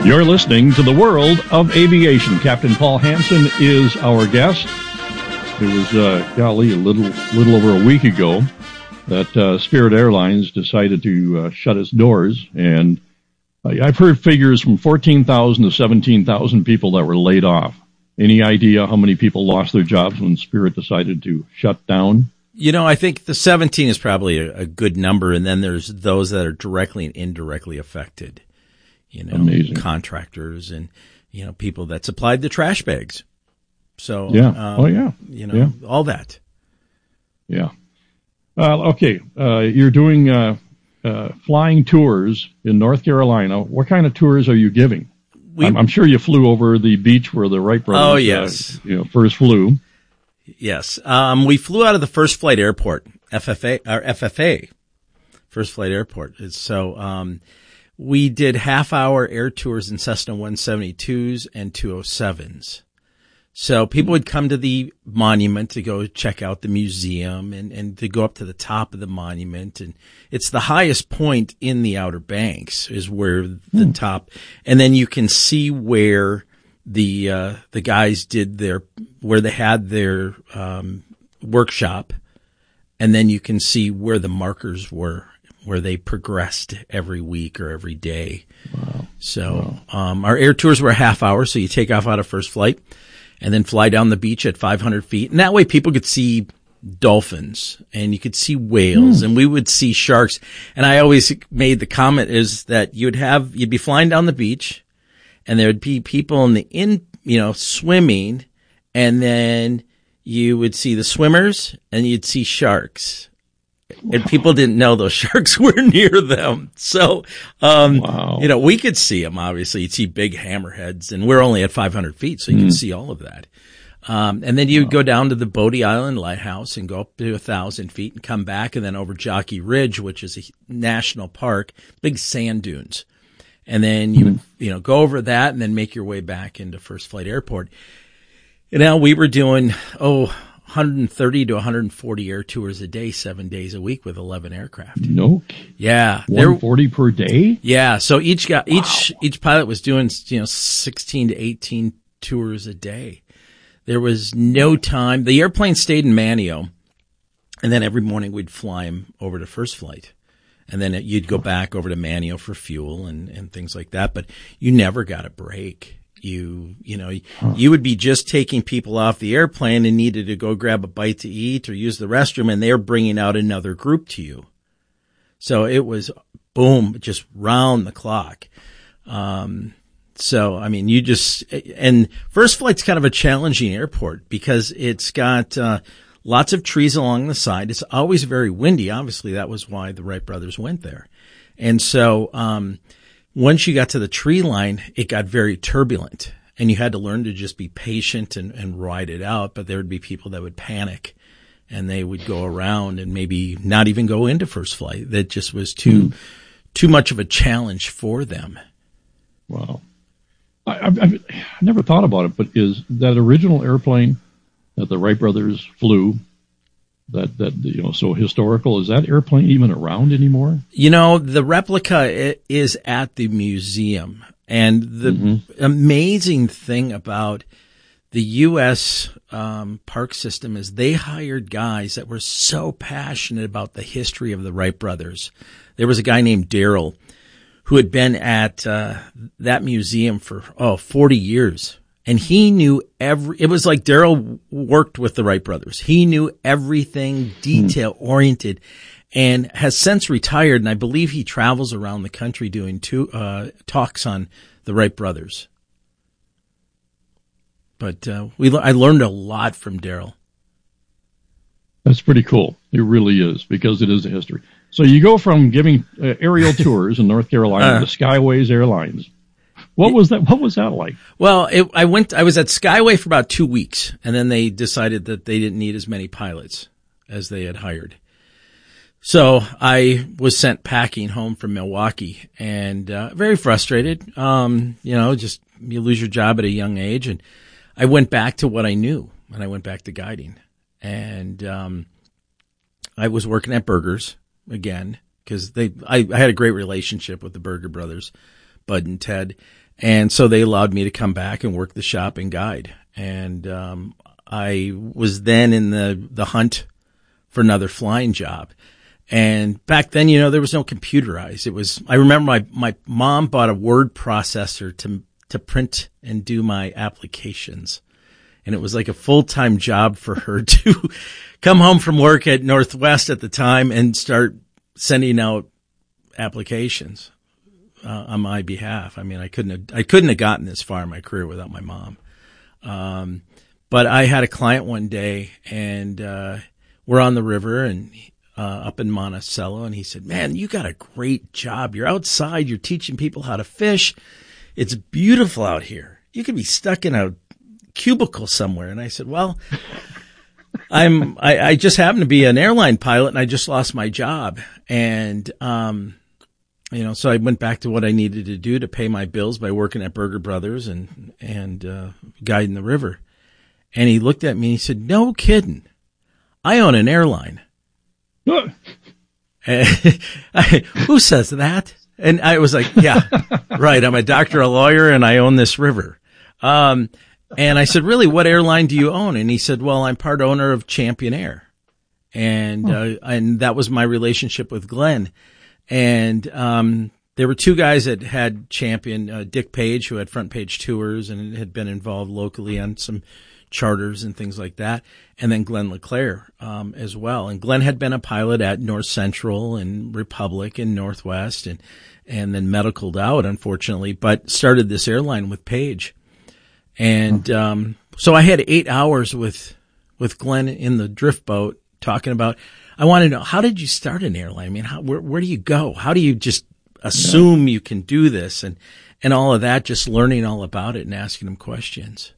You're listening to the World of Aviation. Captain Paul Hansen is our guest. It was, a little over a week ago that Spirit Airlines decided to shut its doors. And I've heard figures from 14,000 to 17,000 people that were laid off. Any idea how many people lost their jobs when Spirit decided to shut down? You know, I think the 17 is probably a good number, and then there's those that are directly and indirectly affected. You know, amazing. Contractors and, you know, people that supplied the trash bags. So, yeah. You know, all that. Yeah. Okay. You're doing flying tours in North Carolina. What kind of tours are you giving? I'm sure you flew over the beach where the Wright brothers, oh, yes. First flew. Yes. We flew out of the First Flight Airport, FFA, First Flight Airport. So, we did half-hour air tours in Cessna 172s and 207s. So people would come to the monument to go check out the museum and to go up to the top of the monument. And it's the highest point in the Outer Banks is where the top, and then you can see where the guys where they had their, workshop. And then you can see where the markers were, where they progressed every week or every day. Wow. So, our air tours were a half hour. So you take off out of first flight and then fly down the beach at 500 feet. And that way people could see dolphins and you could see whales and we would see sharks. And I always made the comment is that you'd be flying down the beach and there'd be people swimming, and then you would see the swimmers and you'd see sharks. And people didn't know those sharks were near them. So, we could see them, obviously. You'd see big hammerheads, and we're only at 500 feet, so you can see all of that. And then you'd go down to the Bodie Island Lighthouse and go up to 1,000 feet and come back, and then over Jockey Ridge, which is a national park, big sand dunes. And then you would, go over that and then make your way back into First Flight Airport. And now we were doing, 130 to 140 air tours a day, 7 days a week with 11 aircraft. No. Yeah. 140 per day? Yeah. So each pilot was doing, 16 to 18 tours a day. There was no time. The airplane stayed in Manteo, and then every morning we'd fly him over to First Flight. And then you'd go back over to Manteo for fuel and things like that. But you never got a break. You would be just taking people off the airplane and needed to go grab a bite to eat or use the restroom, and they're bringing out another group to you. So it was boom, just round the clock. And First Flight's kind of a challenging airport because it's got, lots of trees along the side. It's always very windy. Obviously, that was why the Wright brothers went there. And so, once you got to the tree line, it got very turbulent, and you had to learn to just be patient and ride it out. But there would be people that would panic, and they would go around and maybe not even go into First Flight. That just was too much of a challenge for them. Wow. I've never thought about it, but is that original airplane that the Wright brothers flew, so historical, is that airplane even around anymore? The replica is at the museum. And the amazing thing about the U.S. Park system is they hired guys that were so passionate about the history of the Wright brothers. There was a guy named Daryl who had been at that museum for 40 years. And he knew it was like Daryl worked with the Wright brothers. He knew everything detail oriented and has since retired. And I believe he travels around the country doing talks on the Wright brothers. But, I learned a lot from Daryl. That's pretty cool. It really is, because it is a history. So you go from giving aerial tours in North Carolina to Skyways Airlines. What was that? What was that like? Well, I was at Skyway for about 2 weeks, and then they decided that they didn't need as many pilots as they had hired. So I was sent packing home from Milwaukee, and very frustrated. You lose your job at a young age, and I went back to what I knew, and I went back to guiding. And I was working at Burgers again because I had a great relationship with the Burger brothers. Bud and Ted. And so they allowed me to come back and work the shop and guide. And I was then in the hunt for another flying job. And back then, there was no computerized. I remember my mom bought a word processor to print and do my applications. And it was like a full-time job for her to come home from work at Northwest at the time and start sending out applications on my behalf. I mean, I couldn't have gotten this far in my career without my mom. But I had a client one day, and we're on the river and up in Monticello, and he said, "Man, you got a great job. You're outside. You're teaching people how to fish. It's beautiful out here. You could be stuck in a cubicle somewhere." And I said, "Well, I just happen to be an airline pilot, and I just lost my job." And so I went back to what I needed to do to pay my bills by working at Burger Brothers and guiding the river. And he looked at me and he said, "No kidding. I own an airline." Who says that? And I was like, "Yeah, right. I'm a doctor, a lawyer, and I own this river." And I said, "Really, what airline do you own?" And he said, "Well, I'm part owner of Champion Air." And that was my relationship with Glenn. And there were two guys that had Champion, Dick Page, who had Front Page Tours and had been involved locally on some charters and things like that, and then Glenn LeClaire as well. And Glenn had been a pilot at North Central and Republic and Northwest, and then medicaled out, unfortunately, but started this airline with Page. And so I had 8 hours with Glenn in the drift boat talking about, I want to know, how did you start an airline? I mean, where do you go? How do you just assume you can do this? And all of that, just learning all about it and asking him questions.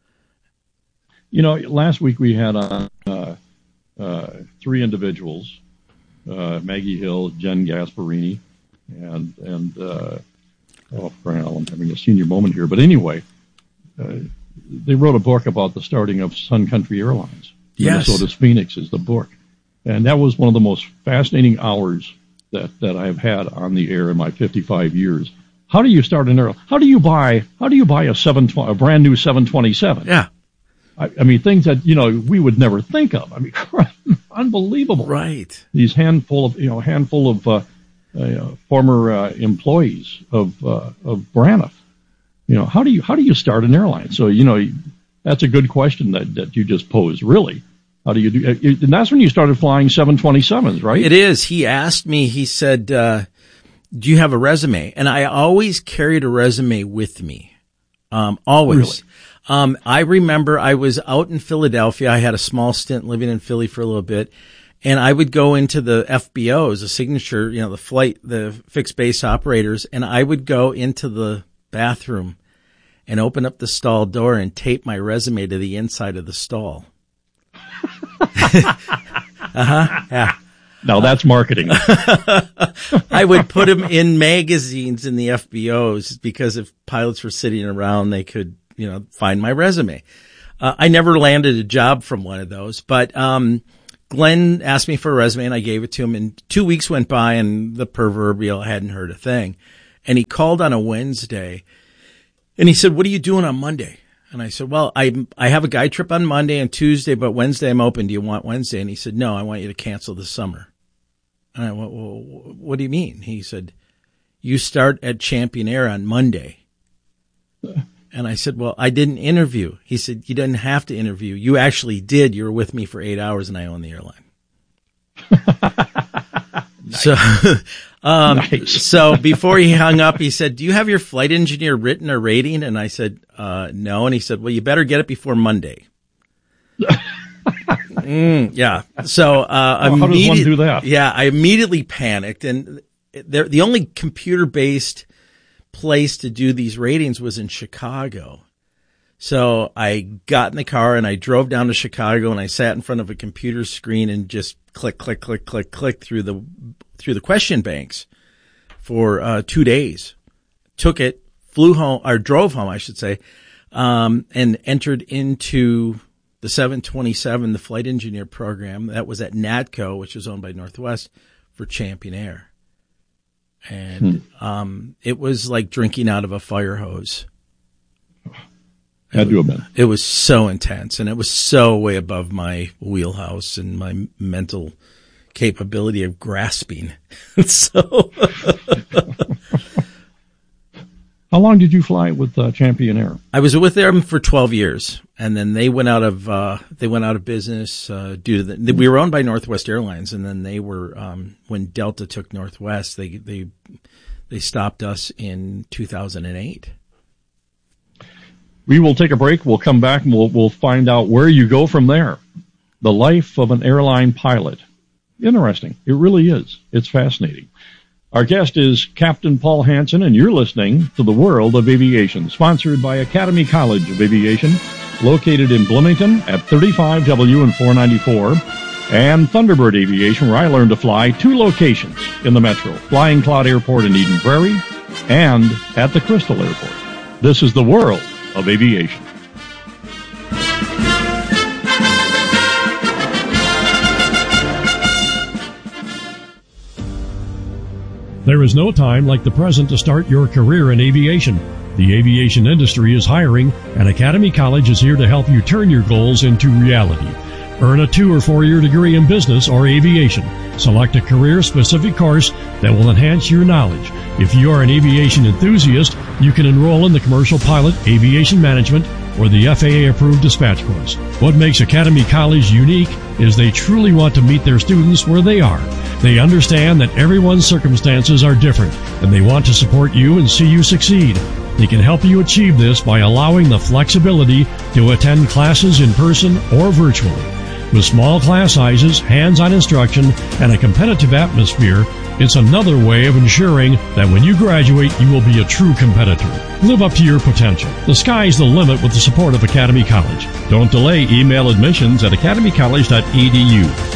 Last week we had three individuals, Maggie Hill, Jen Gasparini, and I'm having a senior moment here. But anyway, they wrote a book about the starting of Sun Country Airlines. Yes. Minnesota's Phoenix is the book. And that was one of the most fascinating hours that I've had on the air in my 55 years. How do you start an airline? How do you buy a brand new 727? Yeah. I mean, things that, we would never think of. I mean, unbelievable. Right. These handful of former employees of Braniff. How do you start an airline? So, that's a good question that you just posed, really. How do you do? And that's when you started flying 727s, right? It is. He asked me, he said, "Do you have a resume?" And I always carried a resume with me. Always. Really? I remember I was out in Philadelphia. I had a small stint living in Philly for a little bit, and I would go into the FBOs, the signature, the fixed base operators, and I would go into the bathroom and open up the stall door and tape my resume to the inside of the stall. Yeah. Now that's marketing. I would put them in magazines in the FBOs because if pilots were sitting around, they could, find my resume. I never landed a job from one of those, but Glenn asked me for a resume and I gave it to him, and 2 weeks went by and the proverbial hadn't heard a thing. And he called on a Wednesday and he said, "What are you doing on Monday?" And I said, "Well, I have a guide trip on Monday and Tuesday, but Wednesday I'm open. Do you want Wednesday?" And he said, "No, I want you to cancel this summer." And I went, "Well, what do you mean?" He said, "You start at Champion Air on Monday." And I said, "Well, I didn't interview." He said, "You didn't have to interview. You actually did. You were with me for 8 hours and I own the airline." Nice. Nice. So before he hung up, he said, "Do you have your flight engineer written or rating?" And I said, "No." And he said, "Well, you better get it before Monday." Yeah. So, how does one do that? Yeah, I immediately panicked, and the only computer-based place to do these ratings was in Chicago. So I got in the car and I drove down to Chicago and I sat in front of a computer screen and just click, click, click, click, click through the question banks for 2 days. Took it, flew home, or drove home, I should say, and entered into the 727, the flight engineer program that was at NATCO, which is owned by Northwest, for Champion Air. And it was like drinking out of a fire hose. Had to have been. It was so intense, and it was so way above my wheelhouse and my mental capability of grasping. So, how long did you fly with Champion Air? I was with them for 12 years, and then they went out of business due to we were owned by Northwest Airlines, and then they were when Delta took Northwest, they stopped us in 2008. We will take a break. We'll come back and we'll find out where you go from there. The life of an airline pilot. Interesting. It really is. It's fascinating. Our guest is Captain Paul Hansen, and you're listening to The World of Aviation, sponsored by Academy College of Aviation, located in Bloomington at 35W and 494, and Thunderbird Aviation, where I learned to fly 2 locations in the metro, Flying Cloud Airport in Eden Prairie and at the Crystal Airport. This is The World of Aviation. There is no time like the present to start your career in aviation. The aviation industry is hiring, and Academy College is here to help you turn your goals into reality. Earn a 2 or 4-year degree in business or aviation. Select a career-specific course that will enhance your knowledge. If you are an aviation enthusiast, you can enroll in the Commercial Pilot, Aviation Management, or the FAA-approved dispatch course. What makes Academy College unique is they truly want to meet their students where they are. They understand that everyone's circumstances are different, and they want to support you and see you succeed. They can help you achieve this by allowing the flexibility to attend classes in person or virtually. With small class sizes, hands-on instruction, and a competitive atmosphere, it's another way of ensuring that when you graduate, you will be a true competitor. Live up to your potential. The sky's the limit with the support of Academy College. Don't delay. Email admissions at academycollege.edu.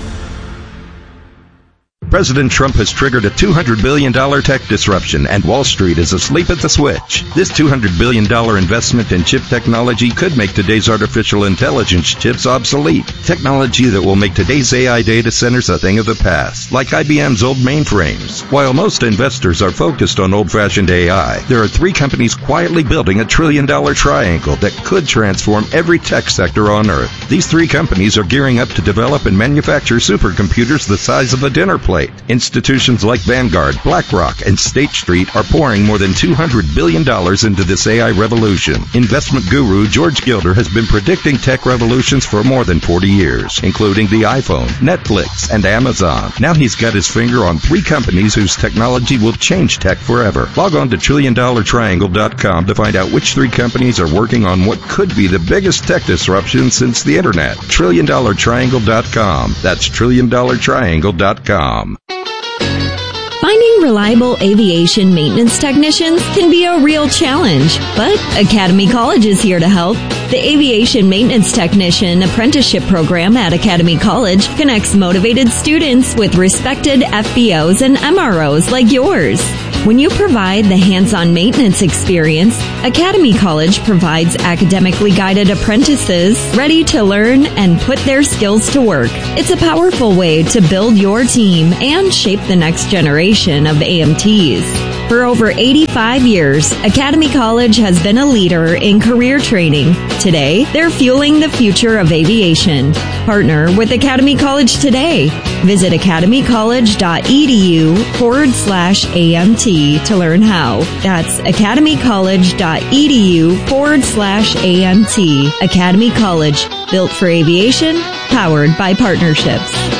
President Trump has triggered a $200 billion tech disruption, and Wall Street is asleep at the switch. This $200 billion investment in chip technology could make today's artificial intelligence chips obsolete. Technology that will make today's AI data centers a thing of the past, like IBM's old mainframes. While most investors are focused on old-fashioned AI, there are 3 companies quietly building a $1 trillion triangle that could transform every tech sector on Earth. These 3 companies are gearing up to develop and manufacture supercomputers the size of a dinner plate. Institutions like Vanguard, BlackRock, and State Street are pouring more than $200 billion into this AI revolution. Investment guru George Gilder has been predicting tech revolutions for more than 40 years, including the iPhone, Netflix, and Amazon. Now he's got his finger on 3 companies whose technology will change tech forever. Log on to TrillionDollarTriangle.com to find out which 3 companies are working on what could be the biggest tech disruption since the Internet. TrillionDollarTriangle.com. That's TrillionDollarTriangle.com. Finding reliable aviation maintenance technicians can be a real challenge, but Academy College is here to help. The Aviation Maintenance Technician Apprenticeship Program at Academy College connects motivated students with respected FBOs and MROs like yours. When you provide the hands-on maintenance experience, Academy College provides academically guided apprentices ready to learn and put their skills to work. It's a powerful way to build your team and shape the next generation of AMTs. For over 85 years, Academy College has been a leader in career training. Today, they're fueling the future of aviation. Partner with Academy College today. Visit academycollege.edu/AMT to learn how. That's academycollege.edu/AMT. Academy College, built for aviation, powered by partnerships.